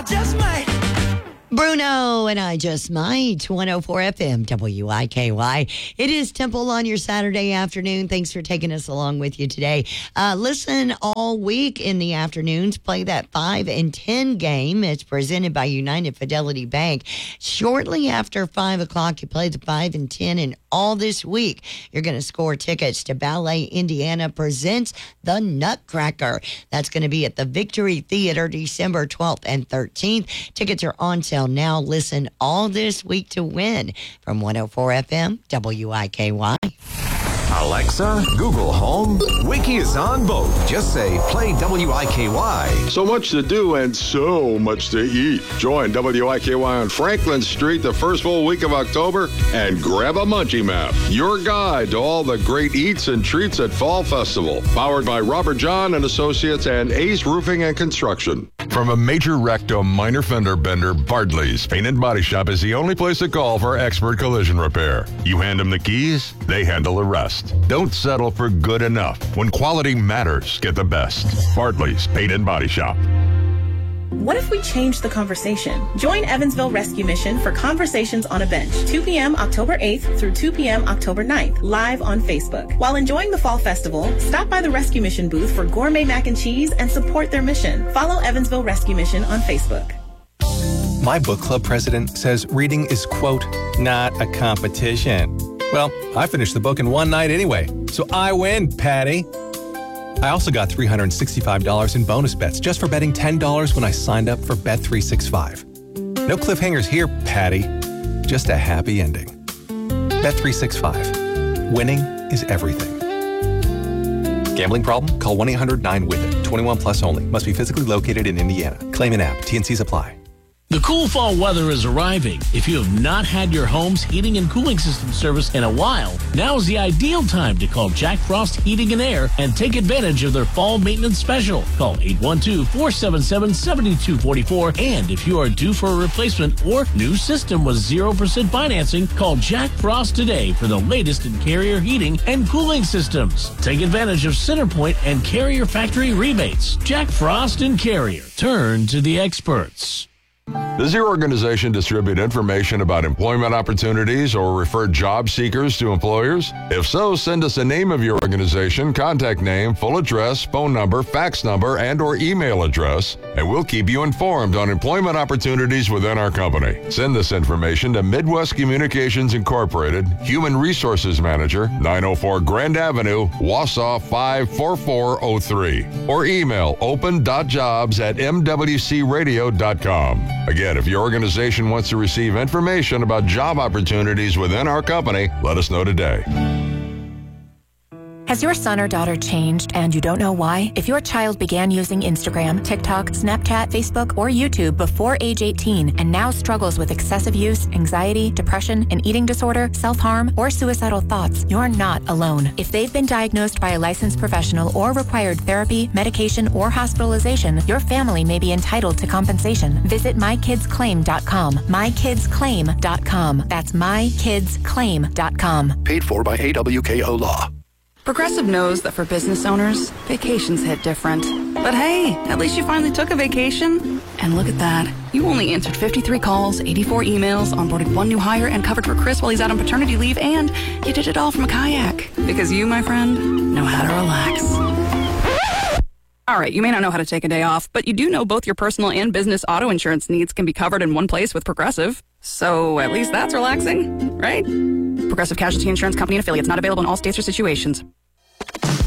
just might. Bruno and I Just Might, 104 FM, WIKY. It is Temple on your Saturday afternoon. Thanks for taking us along with you today. Listen all week in the afternoons. Play that 5 and 10 game. It's presented by United Fidelity Bank. Shortly after 5 o'clock, you play the 5 and 10, and all this week, you're going to score tickets to Ballet Indiana Presents The Nutcracker. That's going to be at the Victory Theater December 12th and 13th. Tickets are on sale now. Listen all this week to win from 104 FM, WIKY. Alexa, Google Home, Wiki is on both. Just say, play WIKY. So much to do and so much to eat. Join WIKY on Franklin Street the first full week of October and grab a Munchie Map, your guide to all the great eats and treats at Fall Festival. Powered by Robert John and Associates and Ace Roofing and Construction. From a major wreck to a minor fender bender, Bardley's Paint and Body Shop is the only place to call for expert collision repair. You hand them the keys, they handle the rest. Don't settle for good enough. When quality matters, get the best. Bartley's Paint and Body Shop. What if we change the conversation? Join Evansville Rescue Mission for Conversations on a Bench, 2 p.m. October 8th through 2 p.m. October 9th, live on Facebook. While enjoying the Fall Festival, stop by the Rescue Mission booth for gourmet mac and cheese and support their mission. Follow Evansville Rescue Mission on Facebook. My book club president says reading is, quote, not a competition. Well, I finished the book in one night anyway, so I win, Patty. I also got $365 in bonus bets just for betting $10 when I signed up for Bet365. No cliffhangers here, Patty. Just a happy ending. Bet365. Winning is everything. Gambling problem? Call 1-800-9-WITH-IT. 21 plus only. Must be physically located in Indiana. Claim in app. T&Cs apply. The cool fall weather is arriving. If you have not had your home's heating and cooling system serviced in a while, now is the ideal time to call Jack Frost Heating and Air and take advantage of their fall maintenance special. Call 812-477-7244. And if you are due for a replacement or new system with 0% financing, call Jack Frost today for the latest in Carrier heating and cooling systems. Take advantage of CenterPoint and Carrier factory rebates. Jack Frost and Carrier. Turn to the experts. Does your organization distribute information about employment opportunities or refer job seekers to employers? If so, send us the name of your organization, contact name, full address, phone number, fax number, and or email address, and we'll keep you informed on employment opportunities within our company. Send this information to Midwest Communications Incorporated, Human Resources Manager, 904 Grand Avenue, Wausau 54403, or email open.jobs@mwcradio.com. Again, if your organization wants to receive information about job opportunities within our company, let us know today. Has your son or daughter changed and you don't know why? If your child began using Instagram, TikTok, Snapchat, Facebook, or YouTube before age 18 and now struggles with excessive use, anxiety, depression, an eating disorder, self-harm, or suicidal thoughts, you're not alone. If they've been diagnosed by a licensed professional or required therapy, medication, or hospitalization, your family may be entitled to compensation. Visit mykidsclaim.com. mykidsclaim.com. That's mykidsclaim.com. Paid for by AWKO Law. Progressive knows that for business owners, vacations hit different. But hey, at least you finally took a vacation. And look at that. You only answered 53 calls, 84 emails, onboarded one new hire, and covered for Chris while he's out on paternity leave, and you did it all from a kayak. Because you, my friend, know how to relax. All right, you may not know how to take a day off, but you do know both your personal and business auto insurance needs can be covered in one place with Progressive. So at least that's relaxing, right? Progressive Casualty Insurance Company and affiliates, not available in all states or situations.